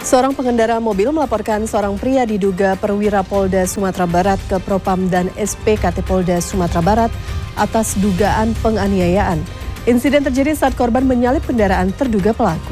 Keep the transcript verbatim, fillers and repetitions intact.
Seorang pengendara mobil melaporkan seorang pria diduga perwira Polda Sumatera Barat ke Propam dan S P K T Polda Sumatera Barat atas dugaan penganiayaan. Insiden terjadi saat korban menyalip kendaraan terduga pelaku.